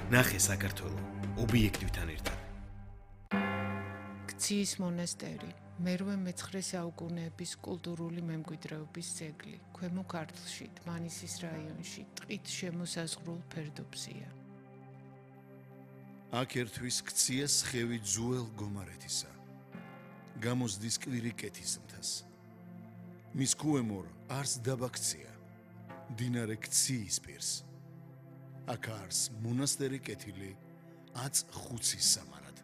ნახე საქართველო ობიექტივთან ერთად. ქციის მონასტერი, მერვე მე-9 საუკუნეების კულტურული მემკვიდრეობის ძეგლი, ქვემო ქართლში, დმანისის რაიონში, ტყით შემოსაზღვრულ ფერდობზეა. აქ ერთვის ქცია სხევი ძუელ გომარეთისა. გამოსდის კლირიკეთის მთას. მის ქვემოთ არს დაბა ქცია, მდინარე ქციის პირს. აქ არის მონასტერი კეთილი 15 სამარად.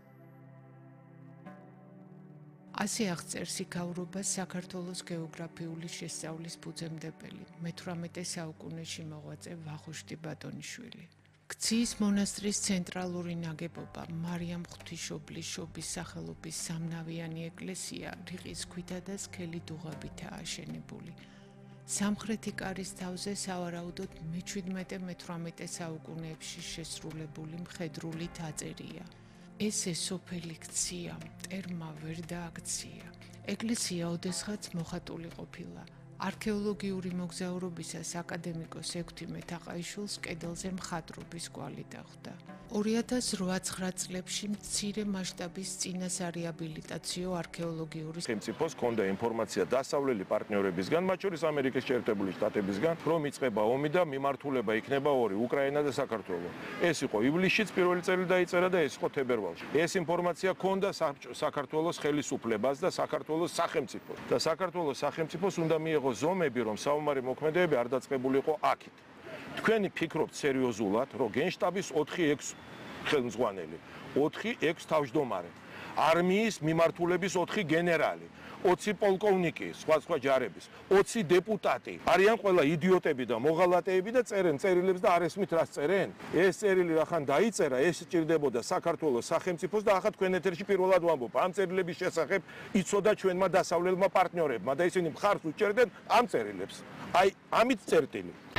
ასე აღწერს იქაურობას საქართველოს გეოგრაფიული შესწავლის ფუძემდებელი, მე-18 საუკუნეში მოღვაწე ვახუშტი ბატონიშვილი. ქციის მონასტრის ცენტრალური ნაგებობა მარიამ ღვთისმშობლის შობის სახელობის სამნავიანი ეკლესია რიყის ქვითა და სქელი დუღაბითაა აშენებული. სამხრეთი კარის თავზე სავარაუდოდ მე-17-18 საუკუნეებში შესრულებული მხედრული თაწერია. ესე სოფელი ქცია მტერმა ვერ დააქცია. ეკლესია ოდესღაც მოხატული ყოფილა. არქეოლოგიური მოგზაურობისას აკადემიკოს ექვთიმე თაყაიშვილს კედელზე მხატვრობის კვალი დახვდა. 2008-9 წლებში მცირე მასშტაბის წინასარეაბილიტაციო არქეოლოგიური სახელმწიფოს ჰქონდა ინფორმაცია დასავლელი პარტნიორებისგან, მათ შორის ამერიკის შეერთებული შტატებისგან, რომ იწყება ომი და მიმართულება იქნება ორი, უკრაინა და საქართველო. ეს იყო ივლისშიც პირველი წელი დაიწერა და ეს იყო თებერვალში. ეს ინფორმაცია ჰქონდა საქართველოს ხელისუფლებას და საქართველოს სახელმწიფოს. და საქართველოს სახელმწიფოს უნდა მიეღო ზომები, რომ საომარი მოქმედებები არ დაწყებულიყო აქეთ. თქვენი ფიქრობთ სერიოზულად, რომ გენშტაბის 4-6 ხელმძღვანელი, 4-6 თავმჯდომარე, არმიის მიმართულების 4 გენერალი, 20 პოლკოვნიკი, სხვა ჯარების, 20 დეპუტატი, არიან ყველა იდიოტები და მოღალატეები და წერენ წერილებს და არ ესმით რას წერენ? ეს წერილი რახან დაიწერა, ეს ჭირდებოდა საქართველოს სახელმწიფოს და ახლა თქვენ ეთერში პირველად ვამბობ, ამ წერილების შესახებ იცოდა ჩვენმა დასავლელმა პარტნიორებმა და ისინი მხარს უჭერდნენ ამ წერილებს. აი, ამით წერტილი